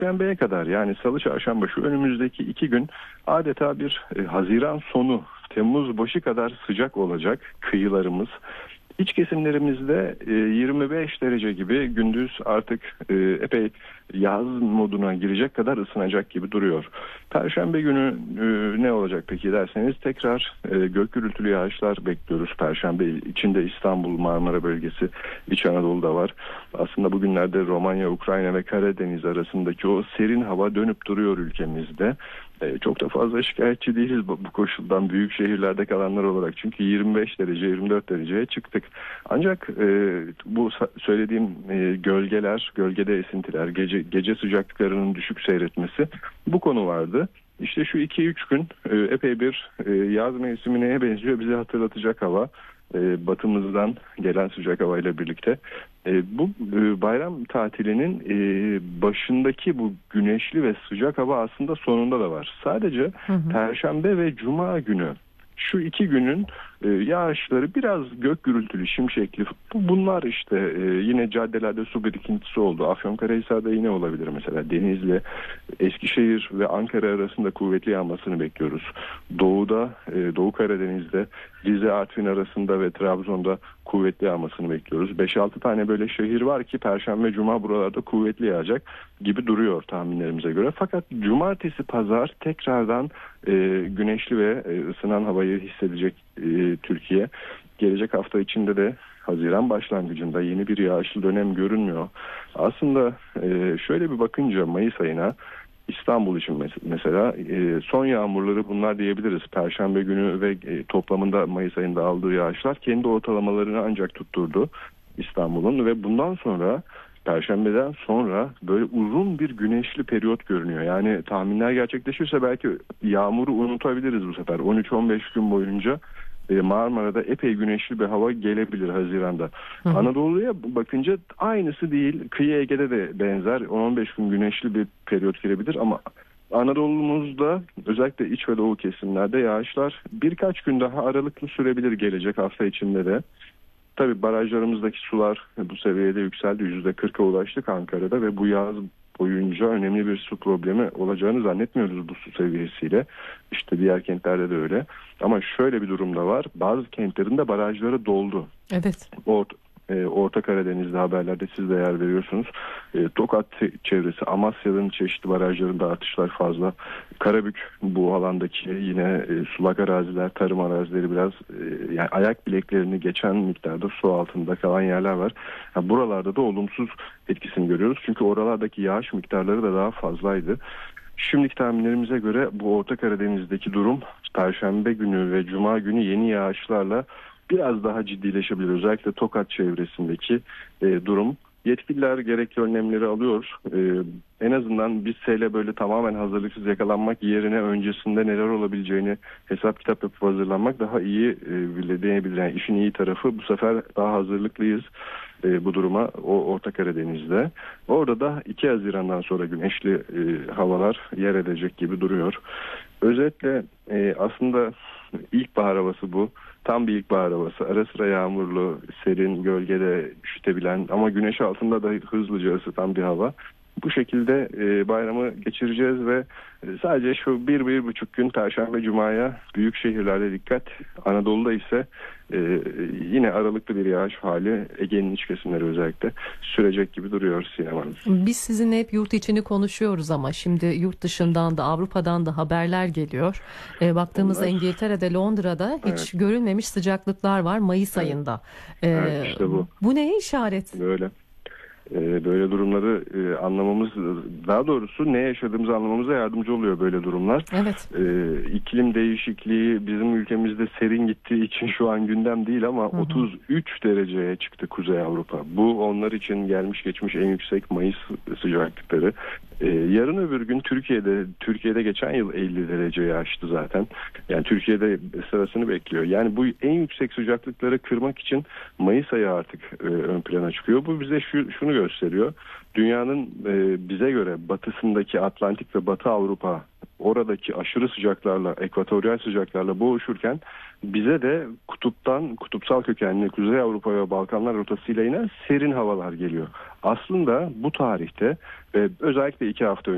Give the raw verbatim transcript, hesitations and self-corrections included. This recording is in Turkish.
Perşembeye kadar, yani Salı, Çarşamba, şu önümüzdeki iki gün adeta bir e, Haziran sonu, Temmuz başı kadar sıcak olacak kıyılarımız. İç kesimlerimizde e, yirmi beş derece gibi, gündüz artık e, epey yaz moduna girecek kadar ısınacak gibi duruyor. Perşembe günü e, ne olacak peki derseniz, tekrar e, gök gürültülü yağışlar bekliyoruz. Perşembe içinde İstanbul, Marmara bölgesi, İç Anadolu'da var. Aslında bugünlerde Romanya, Ukrayna ve Karadeniz arasındaki o serin hava dönüp duruyor ülkemizde. E, çok da fazla şikayetçi değiliz bu, bu koşuldan, büyük şehirlerde kalanlar olarak. Çünkü yirmi beş derece, yirmi dört dereceye çıktık. Ancak e, bu söylediğim e, gölgeler, gölgede esintiler, gece gece sıcaklıklarının düşük seyretmesi, bu konu vardı. İşte şu iki üç gün e, epey bir e, yaz mevsimi neye benziyor bize hatırlatacak hava. E, batımızdan gelen sıcak havayla birlikte. E, bu e, bayram tatilinin e, başındaki bu güneşli ve sıcak hava aslında sonunda da var. Sadece hı hı. Perşembe ve Cuma günü, şu iki günün e, yağışları biraz gök gürültülü, şimşekli. Bunlar işte e, yine caddelerde su birikintisi oldu. Afyonkarahisar'da yine olabilir mesela. Denizli, Eskişehir ve Ankara arasında kuvvetli yağmasını bekliyoruz. Doğuda, e, Doğu Karadeniz'de, Rize, Artvin arasında ve Trabzon'da kuvvetli yağmasını bekliyoruz. beş altı tane böyle şehir var ki Perşembe, Cuma buralarda kuvvetli yağacak gibi duruyor tahminlerimize göre. Fakat Cumartesi, Pazar tekrardan e, güneşli ve e, ısınan havayı hissedecek e, Türkiye. Gelecek hafta içinde de Haziran başlangıcında yeni bir yağışlı dönem görünmüyor. Aslında e, şöyle bir bakınca Mayıs ayına, İstanbul için mesela e, son yağmurları bunlar diyebiliriz. Perşembe günü ve e, toplamında Mayıs ayında aldığı yağışlar kendi ortalamalarını ancak tutturdu İstanbul'un ve bundan sonra, Perşembeden sonra böyle uzun bir güneşli periyot görünüyor. Yani tahminler gerçekleşirse belki yağmuru unutabiliriz bu sefer. on üç on beş gün boyunca Marmara'da epey güneşli bir hava gelebilir Haziran'da. Hı hı. Anadolu'ya bakınca aynısı değil. Kıyı Ege'de de benzer on on beş gün güneşli bir periyot gelebilir ama Anadolu'muzda özellikle iç ve doğu kesimlerde yağışlar birkaç gün daha aralıklı sürebilir gelecek hafta içinde de. Tabii barajlarımızdaki sular bu seviyede yükseldi. yüzde kırka ulaştık Ankara'da ve bu yaz boyunca önemli bir su problemi olacağını zannetmiyoruz bu su seviyesiyle. İşte diğer kentlerde de öyle. Ama şöyle bir durum da var. Bazı kentlerin de barajları doldu. Evet. Orta, e, Orta Karadeniz'de haberlerde siz de yer veriyorsunuz. E, Tokat çevresi, Amasya'nın çeşitli barajlarında artışlar fazla. Karabük bu alandaki yine e, sulak araziler, tarım arazileri biraz e, yani ayak bileklerini geçen miktarda su altında kalan yerler var. Yani buralarda da olumsuz etkisini görüyoruz. Çünkü oralardaki yağış miktarları da daha fazlaydı. Şimdiki tahminlerimize göre bu Orta Karadeniz'deki durum Perşembe günü ve Cuma günü yeni yağışlarla biraz daha ciddileşebilir. Özellikle Tokat çevresindeki e, durum. Yetkililer gerekli önlemleri alıyor. Ee, en azından biz sele böyle tamamen hazırlıksız yakalanmak yerine öncesinde neler olabileceğini hesap kitap yapıp hazırlanmak daha iyi e, bile denebilir. Yani işin iyi tarafı, bu sefer daha hazırlıklıyız e, bu duruma o Orta Karadeniz'de. Orada da iki Haziran'dan sonra güneşli e, havalar yer edecek gibi duruyor. Özetle e, aslında ilkbahar havası bu. Tam bir ilkbahar havası. Ara sıra yağmurlu, serin, gölgede üşütebilen ama güneş altında da hızlıca ısıtan bir hava. Bu şekilde e, bayramı geçireceğiz ve e, sadece şu bir, bir buçuk gün Perşembe, Cuma'ya büyük şehirlerde dikkat. Anadolu'da ise e, yine aralıklı bir yağış hali, Ege'nin iç kesimleri özellikle sürecek gibi duruyor Sinem Hanım. Biz sizinle hep yurt içini konuşuyoruz ama şimdi yurt dışından da, Avrupa'dan da haberler geliyor. E, baktığımızda Onlar, İngiltere'de, Londra'da hiç evet. görülmemiş sıcaklıklar var Mayıs evet. ayında. E, evet, işte bu. Bu neye işaret? Böyle. Böyle durumları anlamamız, daha doğrusu ne yaşadığımızı anlamamıza yardımcı oluyor böyle durumlar. Evet. İklim değişikliği bizim ülkemizde serin gittiği için şu an gündem değil ama hı hı. otuz üç dereceye çıktı Kuzey Avrupa. Bu onlar için gelmiş geçmiş en yüksek Mayıs sıcaklıkları. Yarın öbür gün Türkiye'de Türkiye'de geçen yıl elli dereceyi aştı zaten. Yani Türkiye'de sırasını bekliyor. Yani bu en yüksek sıcaklıkları kırmak için Mayıs ayı artık ön plana çıkıyor. Bu bize şu, şunu gösteriyor. Dünyanın bize göre batısındaki Atlantik ve Batı Avrupa oradaki aşırı sıcaklarla, ekvatoryal sıcaklarla boğuşurken bize de kutuptan, kutupsal kökenli Kuzey Avrupa ve Balkanlar rotasıyla inen serin havalar geliyor. Aslında bu tarihte ve özellikle iki hafta önce